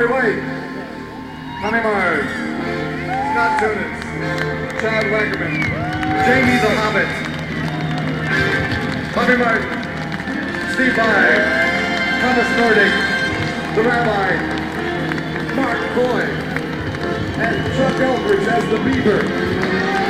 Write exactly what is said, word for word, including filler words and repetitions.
Henry White, Tommy Mars, Scott Tunis, Chad Wackerman, Jamie the Hobbit, Bobby Martin, Steve Vai, Thomas Nordic, the Rabbi, Mark Coy, and Chuck Elbridge as the Beaver.